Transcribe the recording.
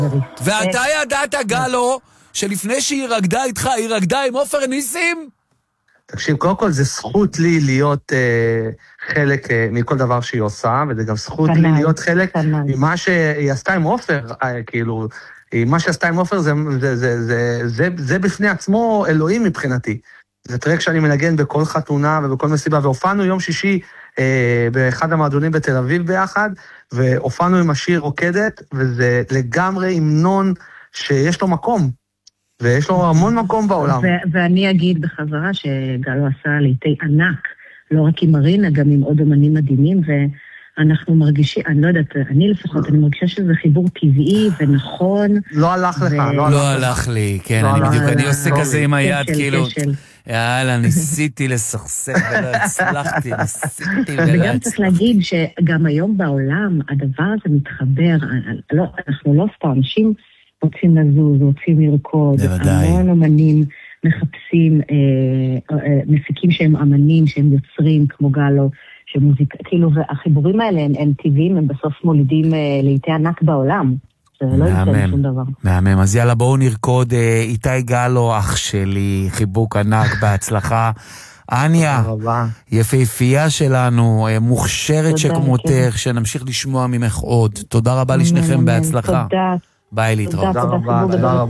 ואתה ידעת, גלו, שלפני שהיא רקדה איתך, היא רקדה עם עופר ניסים? תקשיב, קודם כל זה זכות לי להיות חלק מכל דבר שהיא עושה, וזה גם זכות לי להיות חלק ממה שהיא עשתה עם עופר, כאילו, מה שעשתה עם עופר זה בפני עצמו אלוהים מבחינתי. זה טרק שאני מנגן בכל חתונה ובכל מסיבה, והופענו יום שישי באחד המועדונים בתל אביב ביחד, והופענו עם השיר רוקדת, וזה לגמרי המנון שיש לו מקום, ויש לו המון מקום בעולם. ואני אגיד בחזרה שגלו עשה לעיתי ענק, לא רק עם מרינה, גם עם עוד אמנים מדהימים, ואנחנו מרגישים, אני לא יודעת, אני לפחות, אני מרגישה שזה חיבור טבעי ונכון. לא הלך לך, לא הלך לי, כן, אני בדיוק, אני עושה כזה עם היד, כאילו, יאללה, ניסיתי לסכסך ולא הצלחתי, וגם צריך להגיד שגם היום בעולם, הדבר הזה מתחבר, אנחנו לא סתם, אנשים רוצים לזוז, רוצים לרקוד, המון אמנים מחפשים, מפיקים שהם אמנים, שהם יוצרים, כמו גלו, שמוזיקה, כאילו, והחיבורים האלה הם טבעיים, הם בסוף מולידים לעיתי ענק בעולם. זה לא יוצא שום דבר. מהמם, אז יאללה, בואו נרקוד איתי גלו, אח שלי, חיבוק ענק, בהצלחה. אניה, יפהפייה שלנו, מוכשרת שכמותך, שנמשיך לשמוע ממך עוד. תודה רבה לשניכם, בהצלחה. תודה. ביי, להתראות. תודה רבה.